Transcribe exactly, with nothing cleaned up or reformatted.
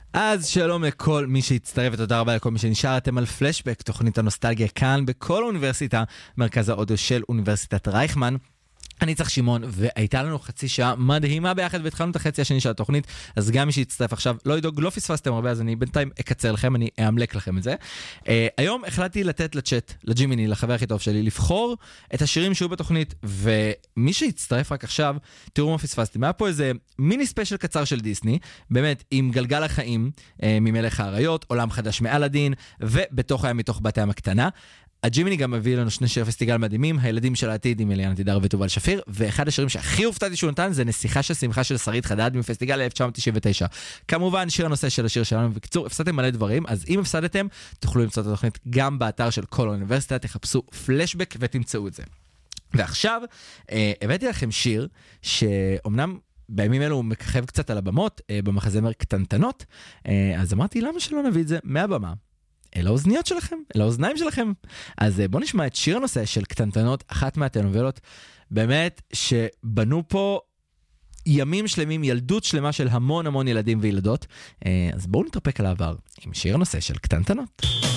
אז שלום לכל מי שהצטרף ותודה רבה לכל מי שנשאר. אתם על פלשבק, תוכנית הנוסטלגיה כאן בכל האוניברסיטה, מרכז האודיו של אוניברסיטת רייכמן. אני צריך שמעון, והייתה לנו חצי שעה מדהימה ביחד, והתחלנו את החצי השני של התוכנית, אז גם מי שהצטרף עכשיו, לא ידוג, לא פספסתם הרבה, אז אני בינתיים אקצר לכם, אני אעמלק לכם את זה. Uh, היום החלטתי לתת לצ'אט, לג'ימיני, לחבר הכי טוב שלי, לבחור את השירים שהיו בתוכנית, ומי שהצטרף רק עכשיו, תראו מה פספסתם. היה פה איזה מיני ספיישל קצר של דיסני, באמת, עם גלגל החיים, uh, ממלך האריות, עולם חדש מאלאדין, ובתוך היה מתוך בת הים הקטנה. הג'ימיני גם מביא לנו שני שירי פסטיגל מדהימים, הילדים של העתיד עם אליאנה תידר וטובל שפיר, ואחד השירים שהכי הופתעתי שהוא נתן זה נסיכה של שמחה של שרית חדד מפסטיגל אלף תשע מאות תשעים ותשע. כמובן, שיר הנושא של השיר שלנו, בקצור, הפסדתם מלא דברים, אז אם הפסדתם, תוכלו למצוא את התוכנית גם באתר של כל האוניברסיטה, תחפשו פלשבק ותמצאו את זה. ועכשיו, אה, הבאתי לכם שיר שאומנם בימים אלו הוא מככב קצת על הבמות, אה, במחזמר קטנטנות, אה, אז אמרתי, למה שלא נביא את זה מהבמה? אל האוזניות שלכם, אל האוזניים שלכם. אז בואו נשמע את שיר הנושא של קטנטנות, אחת מהטלנובלות, באמת שבנו פה ימים שלמים, ילדות שלמה של המון המון ילדים וילדות. אז בואו נתרפק על העבר עם שיר הנושא של קטנטנות.